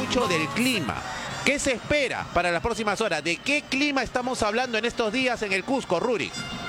mucho del clima. ¿Qué se espera para las próximas horas? ¿De qué clima estamos hablando en estos días en el Cusco, Rurik?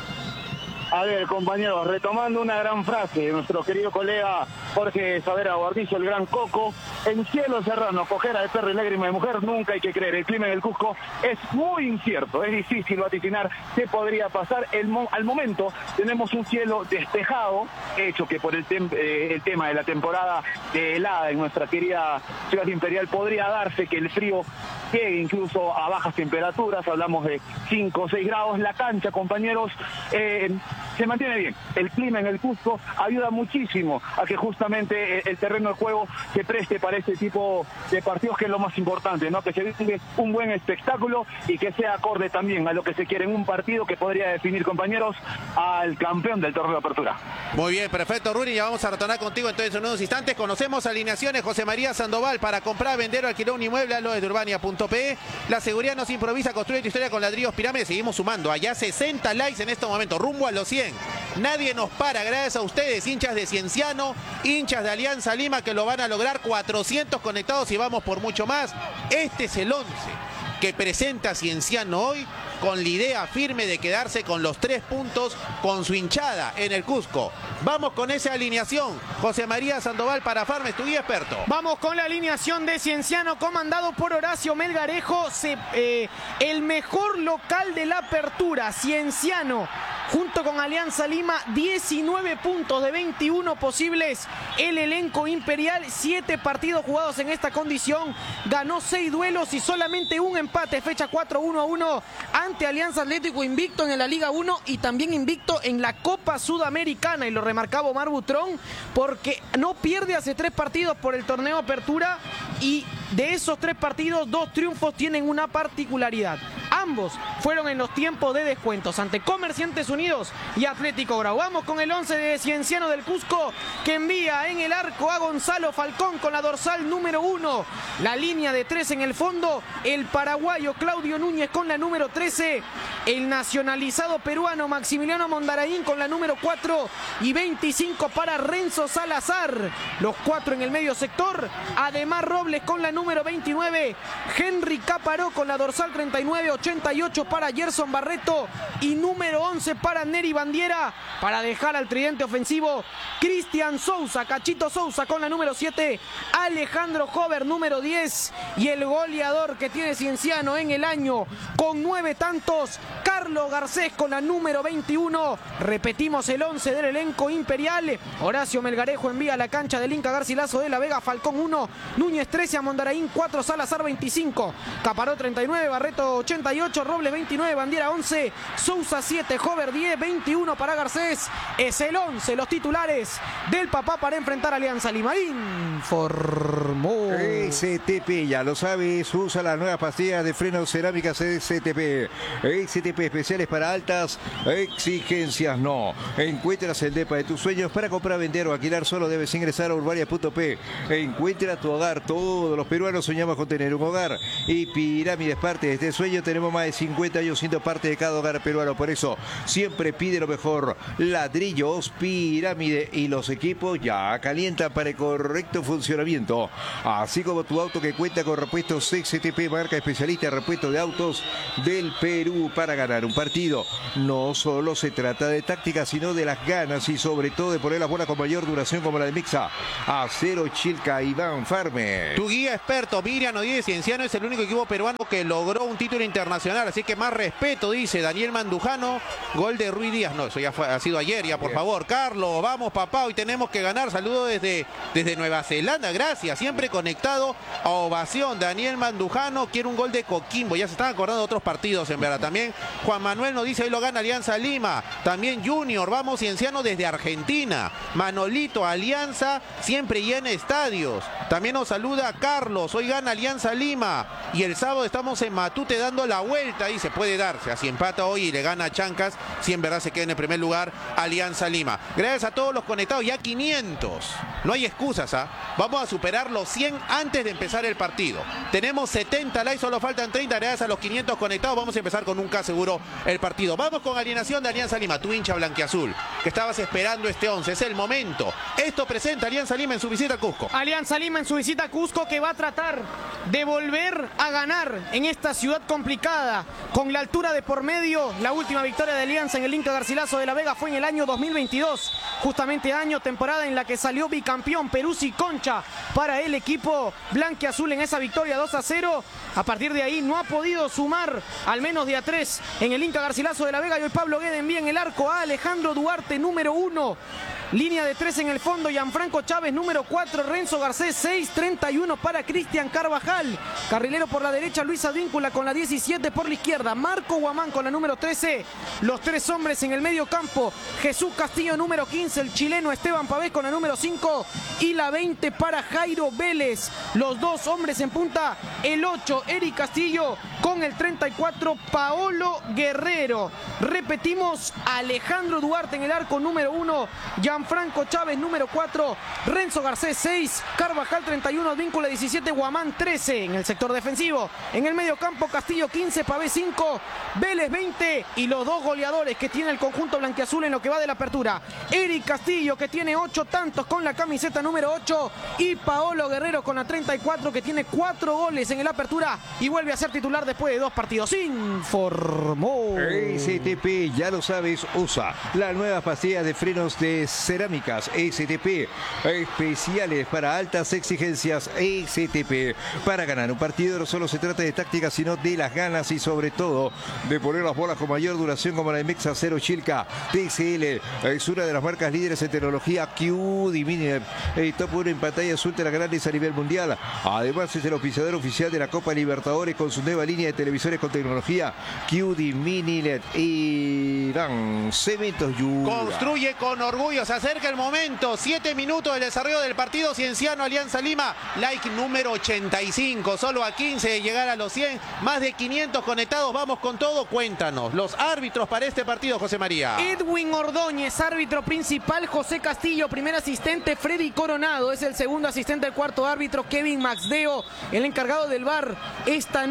A ver, compañeros, retomando una gran frase de nuestro querido colega Jorge Savera Guarnizo, el gran Coco: en cielo serrano, cojera de perro y lágrima de mujer, nunca hay que creer. El clima en el Cusco es muy incierto, es difícil vaticinar qué podría pasar. Al momento tenemos un cielo despejado, hecho que por el tema de la temporada de helada en nuestra querida ciudad imperial podría darse que el frío llegue incluso a bajas temperaturas, hablamos de 5 o 6 grados. La cancha, compañeros, se mantiene bien. El clima en el Cusco ayuda muchísimo a que justamente el terreno de juego se preste para este tipo de partidos, que es lo más importante, ¿no? Que se vive un buen espectáculo y que sea acorde también a lo que se quiere en un partido que podría definir, compañeros, al campeón del torneo de apertura. Muy bien, perfecto, Rurik. Ya vamos a retornar contigo entonces en unos instantes. Conocemos alineaciones. José María Sandoval: para comprar, vender o alquilar un inmueble, hazlo desde urbania.pe. La seguridad no se improvisa, construye tu historia con ladrillos Pirámide. Seguimos sumando, allá 60 likes en este momento, rumbo a los 100. Nadie nos para, gracias a ustedes, hinchas de Cienciano, hinchas de Alianza Lima, que lo van a lograr. 400 conectados y vamos por mucho más. Este es el 11 que presenta Cienciano hoy, con la idea firme de quedarse con los 3 puntos con su hinchada en el Cusco. Vamos con esa alineación. José María Sandoval para Farmes, tu guía experto. Vamos con la alineación de Cienciano, comandado por Horacio Melgarejo. El mejor local de la apertura, Cienciano, junto con Alianza Lima, 19 puntos de 21 posibles. El elenco imperial, 7 partidos jugados en esta condición, ganó 6 duelos y solamente un empate, fecha 4, 1-1 ante Alianza Atlético, invicto en la Liga 1 y también invicto en la Copa Sudamericana. Y lo remarcaba Omar Butrón, porque no pierde hace 3 partidos por el torneo Apertura, y de esos 3 partidos, 2 triunfos tienen una particularidad. Ambos fueron en los tiempos de descuentos ante Comerciantes Unidos y Atlético Grau. Vamos con el 11 de Cienciano del Cusco, que envía en el arco a Gonzalo Falcón con la dorsal número 1. La línea de 3 en el fondo, el paraguayo Claudio Núñez con la número 13. El nacionalizado peruano Maximiliano Mondaraín con la número 4. Y 25 para Renzo Salazar. Los 4 en el medio sector. Además Robles con la número 29. Henry Caparó con la dorsal 39. 88 para Gerson Barreto y número 11 para Neri Bandiera, para dejar al tridente ofensivo Cristian Sousa, Cachito Sousa con la número 7, Alejandro Hover número 10, y el goleador que tiene Cienciano en el año con 9 tantos, Carlos Garcés con la número 21. Repetimos el 11 del elenco imperial. Horacio Melgarejo envía a la cancha del Inca Garcilaso de la Vega: Falcón 1, Núñez 13, Mondaraín 4, Salazar 25, Caparó 39, Barreto 88, Robles 29, Bandiera 11, Sousa 7, Hover 10, 21 para Garcés. Es el 11, los titulares del papá para enfrentar a Alianza Lima. Informó STP, ya lo sabes, usa las nuevas pastillas de frenos cerámicas STP. STP, especiales para altas exigencias. No encuentras el depa de tus sueños. Para comprar, vender o alquilar, solo debes ingresar a urbania.p. Encuentra tu hogar. Todos los peruanos soñamos con tener un hogar, y Pirámide es parte de este sueño. Tenemos más de 50 años siendo parte de cada hogar peruano, por eso siempre pide lo mejor. Ladrillos Pirámide, y los equipos ya calientan para el correcto funcionamiento, así como tu auto, que cuenta con repuestos XTP, marca especialista en repuestos de autos del Perú. Para ganar un partido no solo se trata de táctica, sino de las ganas y sobre todo de poner las bolas con mayor duración, como la de Mixa Acero Chilca. Iván Farme, tu guía experto. Miriam Odíez, Cienciano es el único equipo peruano que logró un título internacional, así que más respeto, dice Daniel Mandujano. Gol de Ruiz Díaz. No, eso ya ha sido ayer, ya, por favor. Carlos, vamos papá, hoy tenemos que ganar. Saludos desde Nueva Zelanda, gracias, siempre conectado a ovación. Daniel Mandujano quiere un gol de Coquimbo, ya se están acordando de otros partidos, en verdad. También Juan Manuel nos dice: hoy lo gana Alianza Lima. También Junior, vamos Cienciano desde Argentina. Manolito, Alianza siempre llena estadios. También nos saluda Carlos: hoy gana Alianza Lima y el sábado estamos en Matute dando la vuelta, y se puede darse, así empata hoy y le gana a Chancas, si en verdad se queda en el primer lugar Alianza Lima. Gracias a todos los conectados, ya 500, no hay excusas, vamos a superar los 100 antes de empezar el partido. Tenemos 70 likes, solo faltan 30, gracias a los 500 conectados. Vamos a empezar con un caso seguro el partido. Vamos con alineación de Alianza Lima, tu hincha blanquiazul, que estabas esperando este 11. Es el momento. Esto presenta Alianza Lima en su visita a Cusco. Alianza Lima en su visita a Cusco, que va a tratar de volver a ganar en esta ciudad complicada, con la altura de por medio. La última victoria de Alianza en el Inca Garcilaso de la Vega fue en el año 2022, justamente temporada en la que salió bicampeón Peruzzi Concha para el equipo blanquiazul en esa victoria 2-0. A partir de ahí no ha podido sumar al menos de a 3 en el Inca Garcilaso de la Vega, y hoy Pablo Guede envía en el arco a Alejandro Duarte, número 1. Línea de 3 en el fondo, Gianfranco Chávez, número 4, Renzo Garcés, 6-31 para Cristian Carvajal. Carrilero por la derecha, Luis Advíncula con la 17 por la izquierda, Marco Guamán con la número 13. Los 3 hombres en el medio campo, Jesús Castillo, número 15, el chileno Esteban Pavés con la número 5 y la 20 para Jairo Vélez. Los 2 hombres en punta, el 8, Eric Castillo con el 34, Paolo Guerrero. Repetimos, Alejandro Duarte en el arco, número 1, Gianfranco Chávez, número 4, Renzo Garcés, 6, Carvajal, 31, Advíncula, 17, Guamán, 13 en el sector defensivo. En el medio campo, Castillo, 15, Pavés, 5, Vélez, 20, y los 2 goleadores que tiene el conjunto blanquiazul en lo que va de la apertura. Eric Castillo, que tiene 8 tantos con la camiseta número 8, y Paolo Guerrero con la 34, que tiene 4 goles en la apertura y vuelve a ser titular después de 2 partidos. Informó STP, ya lo sabes, usa la nueva pastilla de frenos de Cerámicas STP, especiales para altas exigencias. STP, para ganar un partido no solo se trata de táctica, sino de las ganas y sobre todo de poner las bolas con mayor duración, como la de Mexa Cero Chilca. TCL es una de las marcas líderes en tecnología. QD Mini, top 1 en pantalla azul de las grandes a nivel mundial. Además es el oficiador oficial de la Copa Libertadores con su nueva línea de televisores con tecnología QD Mini LED. Y dan Cementos Yura. Construye con orgullo. Se acerca el momento. 7 minutos del desarrollo del partido. Cienciano Alianza Lima. Like número 85. Solo a 15 de llegar a los 100. Más de 500 conectados. Vamos con todo. Cuéntanos los árbitros para este partido, José María. Edwin Ordóñez, árbitro principal. José Castillo, primer asistente. Freddy Coronado es el segundo asistente. El cuarto árbitro, Kevin Maxdeo. El encargado del VAR esta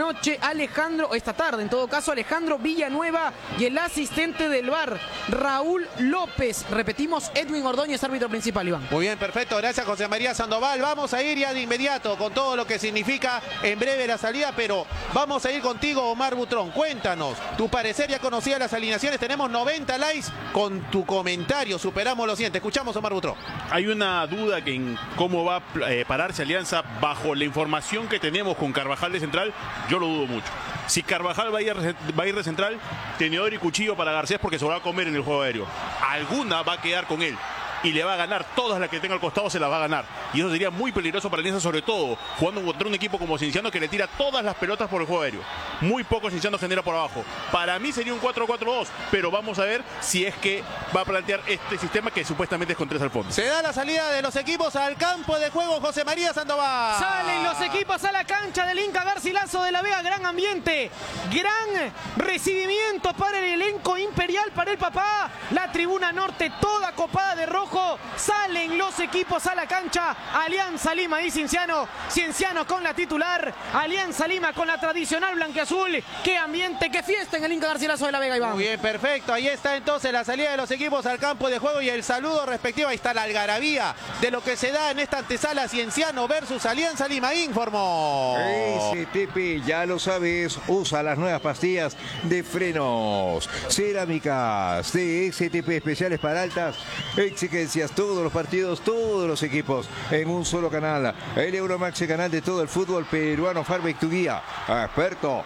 tarde en todo caso, Alejandro Villanueva. Y el asistente del VAR, Raúl López. Repetimos, Edwin Ordóñez, árbitro principal, Iván. Muy bien, perfecto. Gracias, José María Sandoval. Vamos a ir ya de inmediato con todo lo que significa en breve la salida, pero vamos a ir contigo, Omar Butrón. Cuéntanos, tu parecer, ya conocía las alineaciones. Tenemos 90 likes. Con tu comentario superamos los 100. Te escuchamos, Omar Butrón. Hay una duda que en cómo va a pararse Alianza bajo la información que tenemos con Carvajal de central. Yo lo dudo mucho. Si Carvajal va a ir de central, tenedor y cuchillo para Garcés, porque se va a comer en el juego aéreo. Alguna va a quedar con él y le va a ganar. Todas las que tenga al costado se las va a ganar. Y eso sería muy peligroso para Alianza, sobre todo jugando contra un equipo como Cienciano, que le tira todas las pelotas por el juego aéreo. Muy poco Cienciano genera por abajo. Para mí sería un 4-4-2, pero vamos a ver si es que va a plantear este sistema que supuestamente es con 3 al fondo. Se da la salida de los equipos al campo de juego, José María Sandoval. Salen los equipos a la cancha del Inca Garcilaso de la Vega. Gran ambiente, gran recibimiento para el elenco imperial, para el papá. La tribuna norte toda copada de rojo. Salen los equipos a la cancha. Alianza Lima y Cienciano. Cienciano con la titular. Alianza Lima con la tradicional blanquiazul. Qué ambiente, qué fiesta en el Inca Garcilaso de la Vega, Iván. Muy bien, perfecto. Ahí está entonces la salida de los equipos al campo de juego y el saludo respectivo. Ahí está la algarabía de lo que se da en esta antesala. Cienciano versus Alianza Lima, informó. STP, ya lo sabes, usa las nuevas pastillas de frenos Cerámicas de STP, especiales para altas exigencias. Todos los partidos, todos los equipos en un solo canal. El Euromax, canal de todo el fútbol peruano. Farbeck, tu guía experto